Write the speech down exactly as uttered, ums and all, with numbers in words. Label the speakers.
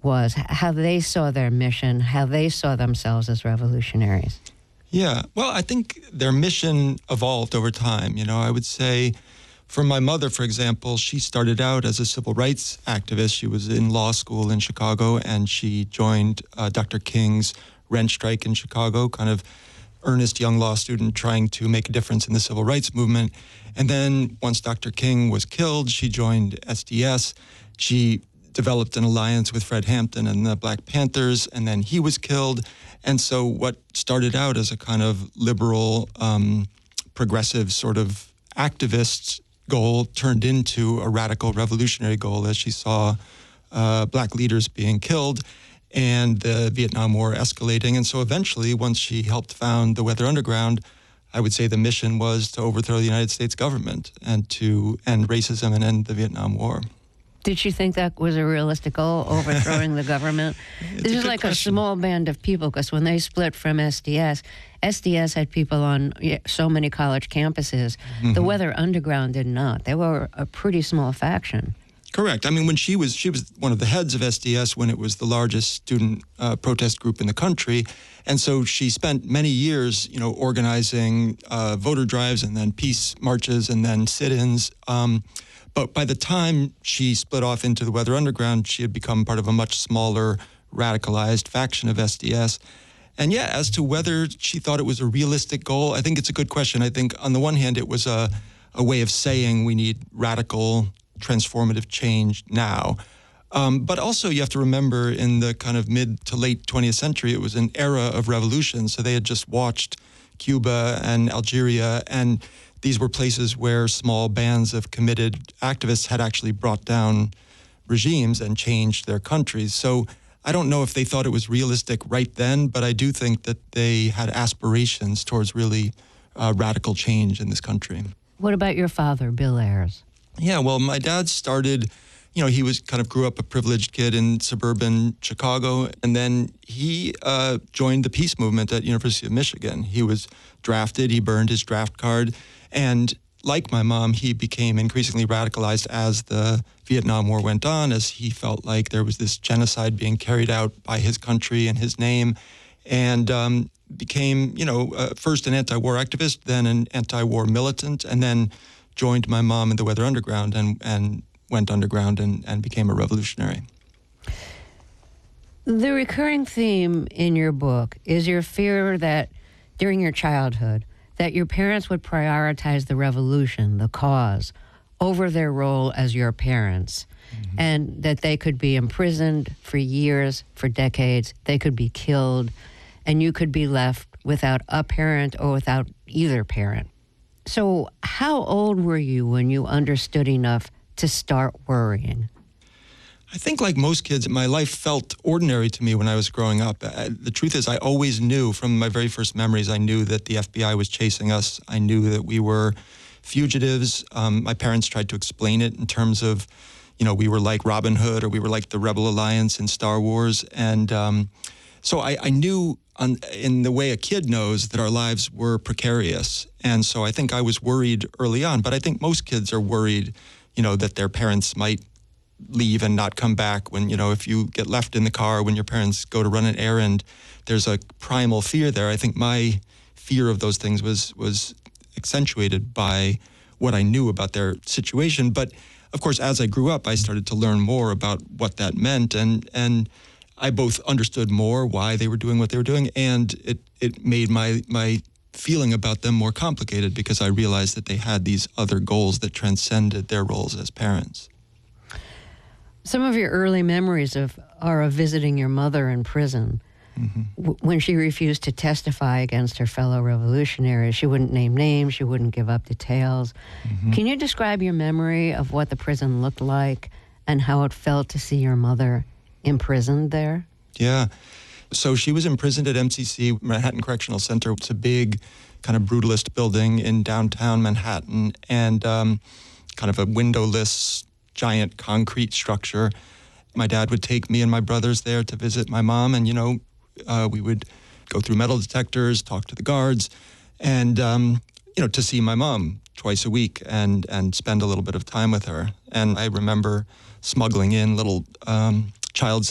Speaker 1: was, how they saw their mission, how they saw themselves as revolutionaries.
Speaker 2: Yeah, well, I think their mission evolved over time. You know, I would say for my mother, for example, she started out as a civil rights activist. She was in law school in Chicago, and she joined uh, Doctor King's rent strike in Chicago, kind of earnest young law student trying to make a difference in the civil rights movement. And then once Doctor King was killed, she joined S D S. She developed an alliance with Fred Hampton and the Black Panthers, and then he was killed. And so what started out as a kind of liberal, um, progressive sort of activist goal turned into a radical revolutionary goal as she saw uh, Black leaders being killed and the Vietnam War escalating. And so eventually, once she helped found the Weather Underground, I would say the mission was to overthrow the United States government and to end racism and end the Vietnam War.
Speaker 1: Did she think that was a realistic goal, overthrowing the government? This is like
Speaker 2: question.
Speaker 1: a small band of people, because when they split from S D S, S D S had people on so many college campuses. Mm-hmm. The Weather Underground did not. They were a pretty small faction.
Speaker 2: Correct. I mean, when she was she was one of the heads of S D S when it was the largest student uh, protest group in the country, and so she spent many years, you know, organizing uh, voter drives and then peace marches and then sit-ins. Um, but by the time she split off into the Weather Underground, she had become part of a much smaller, radicalized faction of S D S. And yeah, as to whether she thought it was a realistic goal, I think it's a good question. I think on the one hand, it was a a way of saying we need radical, transformative change now. Um, but also you have to remember in the kind of mid to late twentieth century, it was an era of revolution. So they had just watched Cuba and Algeria, and these were places where small bands of committed activists had actually brought down regimes and changed their countries. So I don't know if they thought it was realistic right then, but I do think that they had aspirations towards really uh, radical change in this country.
Speaker 1: What about your father, Bill Ayers?
Speaker 2: Yeah, well, my dad started, you know, he was kind of grew up a privileged kid in suburban Chicago, and then he uh, joined the peace movement at University of Michigan. He was drafted, he burned his draft card, and like my mom, he became increasingly radicalized as the Vietnam War went on, as he felt like there was this genocide being carried out by his country in his name, and um, became, you know, uh, first an anti-war activist, then an anti-war militant, and then joined my mom in the Weather Underground and, and went underground and, and became a revolutionary.
Speaker 1: The recurring theme in your book is your fear that during your childhood, that your parents would prioritize the revolution, the cause, over their role as your parents, mm-hmm. and that they could be imprisoned for years, for decades, they could be killed, and you could be left without a parent or without either parent. So how old were you when you understood enough to start worrying?
Speaker 2: I think like most kids, my life felt ordinary to me when I was growing up. Uh, the truth is, I always knew from my very first memories, I knew that the F B I was chasing us. I knew that we were fugitives. Um, my parents tried to explain it in terms of, you know, we were like Robin Hood or we were like the Rebel Alliance in Star Wars. And um, so I, I knew on, in the way a kid knows that our lives were precarious. And so I think I was worried early on, but I think most kids are worried, you know, that their parents might leave and not come back. When, you know, if you get left in the car when your parents go to run an errand, there's a primal fear there. I think my fear of those things was was accentuated by what I knew about their situation. But of course, as I grew up, I started to learn more about what that meant, and and I both understood more why they were doing what they were doing, and it it made my my feeling about them more complicated because I realized that they had these other goals that transcended their roles as parents.
Speaker 1: Some of your early memories of are of visiting your mother in prison. Mm-hmm. W- when she refused to testify against her fellow revolutionaries. She wouldn't name names, she wouldn't give up details. Mm-hmm. Can you describe your memory of what the prison looked like and how it felt to see your mother imprisoned there?
Speaker 2: Yeah. So she was imprisoned at M C C, Manhattan Correctional Center. It's a big kind of brutalist building in downtown Manhattan, and um, kind of a windowless, giant concrete structure. My dad would take me and my brothers there to visit my mom, and, you know, uh, we would go through metal detectors, talk to the guards, and, um, you know, to see my mom twice a week and, and spend a little bit of time with her. And I remember smuggling in little um, child